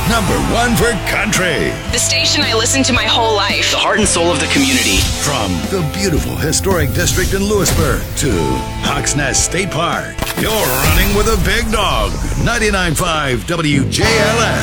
Number one for country. The station I listened to my whole life. The heart and soul of the community. From the beautiful historic district in Lewisburg to Hawks Nest State Park, you're running with a big dog. 99.5 WJLS.